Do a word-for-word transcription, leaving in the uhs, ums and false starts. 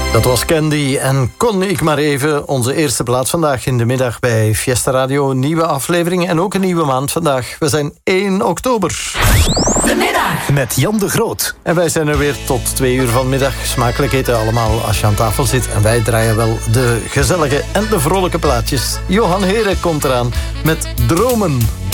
Dat was Candy en kon ik maar even. Onze eerste plaats vandaag in de middag bij Fiesta Radio. Nieuwe aflevering en ook een nieuwe maand vandaag. We zijn één oktober. De middag met Jan de Groot. En wij zijn er weer tot twee uur vanmiddag. Smakelijk eten allemaal als je aan tafel zit. En wij draaien wel de gezellige en de vrolijke plaatjes. Johan Heren komt eraan met Dromen.